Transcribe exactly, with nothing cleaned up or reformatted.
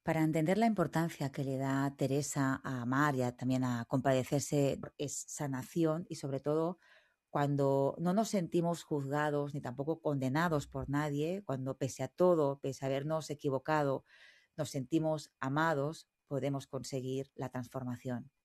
Para entender la importancia que le da Teresa a amar y a- también a compadecerse, es sanación y sobre todo cuando no nos sentimos juzgados ni tampoco condenados por nadie, cuando pese a todo, pese a habernos equivocado, nos sentimos amados, podemos conseguir la transformación.